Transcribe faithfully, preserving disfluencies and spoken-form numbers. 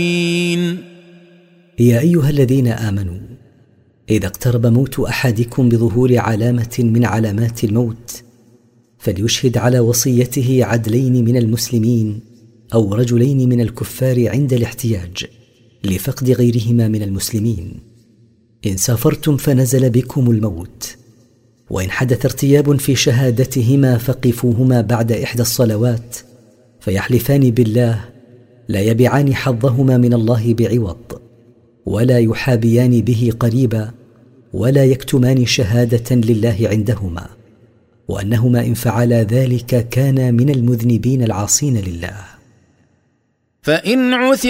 يا أيها الذين آمنوا إذا اقترب موت أحدكم بظهور علامة من علامات الموت فليشهد على وصيته عدلين من المسلمين أو رجلين من الكفار عند الاحتياج لفقد غيرهما من المسلمين. إن سافرتم فنزل بكم الموت وإن حدث ارتياب في شهادتهما فقفوهما بعد إحدى الصلوات فيحلفان بالله لا يبيعان حظهما من الله بعوض ولا يحابيان به قريبا ولا يكتمان شهادة لله عندهما، وأنهما إن فعلا ذلك كانا من المذنبين العاصين لله. فإن عثر